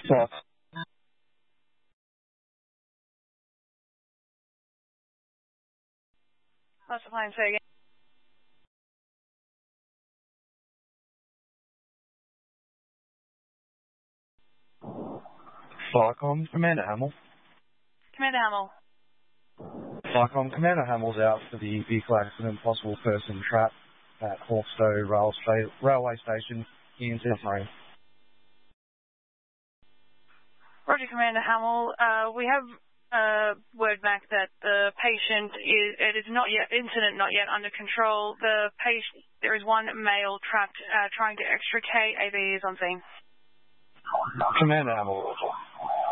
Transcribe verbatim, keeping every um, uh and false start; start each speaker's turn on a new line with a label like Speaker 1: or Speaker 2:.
Speaker 1: So,
Speaker 2: That's fine, say again.
Speaker 1: Flycom, Commander Hamill.
Speaker 2: Commander Hamill.
Speaker 1: Flycom, Commander Hamill's out for the vehicle accident, possible person trapped at Hawkstow Rail sta- Railway Station in South Marine.
Speaker 2: Roger, Commander Hamill. Uh, we have uh, word back that the patient is, it is not yet, incident not yet under control. The patient, there is one male trapped uh, trying to extricate. A B is on scene.
Speaker 1: Commander Hamill.